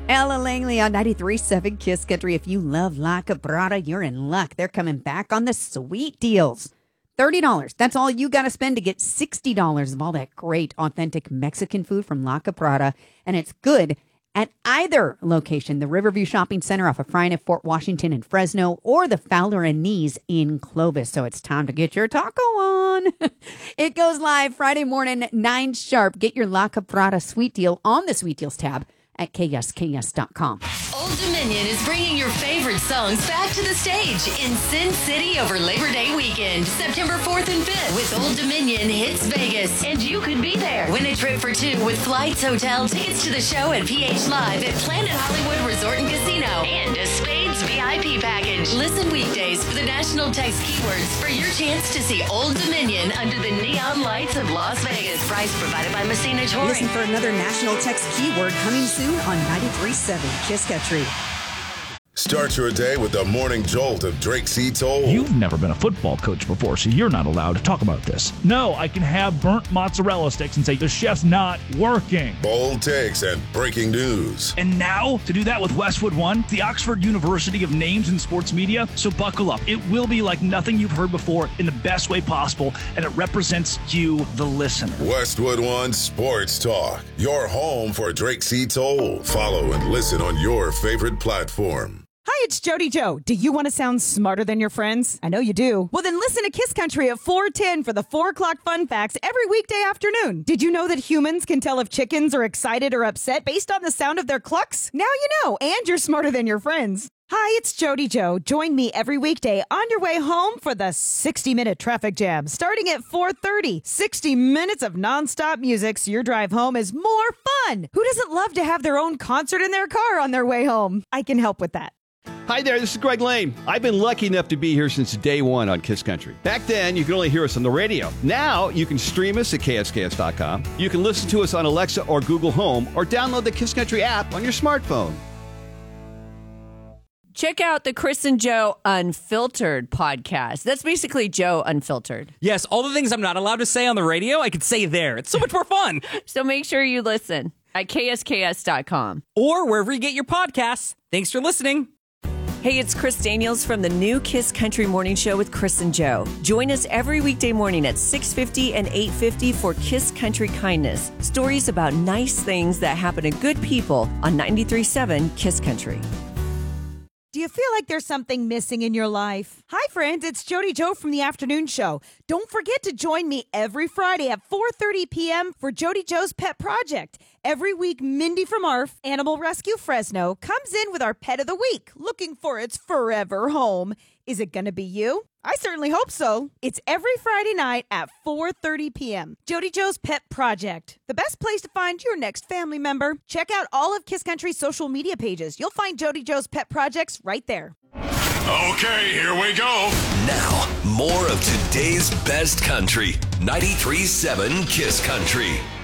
Ella Langley on 93.7 Kiss Country. If you love La Cabrada, you're in luck. They're coming back on the sweet deals. $30. That's all you got to spend to get $60 of all that great, authentic Mexican food from La Cabrada. And it's good at either location, the Riverview Shopping Center off of Frina, Fort Washington, and Fresno, or the Fowler and Knees in Clovis. So it's time to get your taco on. It goes live Friday morning, 9 sharp. Get your La Cabrada sweet deal on the sweet deals tab at KSKS.com. Old Dominion is bringing your favorite songs back to the stage in Sin City over Labor Day weekend, September 4th and 5th with Old Dominion Hits Vegas. And you could be there. Win a trip for 2 with flights, hotel, tickets to the show at PH Live at Planet Hollywood Resort and Casino and a Spades VIP package. Listen weekdays for the national text keywords for your chance to see Old Dominion under the neon lights of Las Vegas. Price provided by Messina Touring. Listen for another national text keyword coming soon on 93.7 Kiss Country. Start your day with the morning jolt of Drake C. Toll. You've never been a football coach before, so you're not allowed to talk about this. No, I can have burnt mozzarella sticks and say the chef's not working. Bold takes and breaking news. And now, to do that with Westwood One, the Oxford University of names in sports media. So buckle up. It will be like nothing you've heard before in the best way possible, and it represents you, the listener. Westwood One Sports Talk. Your home for Drake C. Toll. Follow and listen on your favorite platform. Hi, it's Jody Joe. Do you want to sound smarter than your friends? I know you do. Well, then listen to Kiss Country at 4:10 for the 4 o'clock fun facts every weekday afternoon. Did you know that humans can tell if chickens are excited or upset based on the sound of their clucks? Now you know, and you're smarter than your friends. Hi, it's Jody Joe. Join me every weekday on your way home for the 60-minute traffic jam, starting at 4:30. 60 minutes of nonstop music so your drive home is more fun. Who doesn't love to have their own concert in their car on their way home? I can help with that. Hi there, this is Greg Lane. I've been lucky enough to be here since day one on Kiss Country. Back then, you could only hear us on the radio. Now, you can stream us at KSKS.com. You can listen to us on Alexa or Google Home, or download the Kiss Country app on your smartphone. Check out the Chris and Joe Unfiltered podcast. That's basically Joe Unfiltered. Yes, all the things I'm not allowed to say on the radio, I could say there. It's so much more fun. So make sure you listen at KSKS.com. Or wherever you get your podcasts. Thanks for listening. Hey, it's Chris Daniels from the new Kiss Country Morning Show with Chris and Joe. Join us every weekday morning at 6:50 and 8:50 for Kiss Country Kindness. Stories about nice things that happen to good people on 93.7 Kiss Country. Do you feel like there's something missing in your life? Hi, friends. It's Jody Joe from The Afternoon Show. Don't forget to join me every Friday at 4:30 p.m. for Jody Joe's Pet Project. Every week, Mindy from ARF, Animal Rescue Fresno, comes in with our pet of the week, looking for its forever home. Is it going to be you? I certainly hope so. It's every Friday night at 4:30 p.m. Jody Joe's Pet Project, the best place to find your next family member. Check out all of Kiss Country's social media pages. You'll find Jody Joe's Pet Projects right there. Okay, here we go. Now, more of today's best country. 93.7 Kiss Country.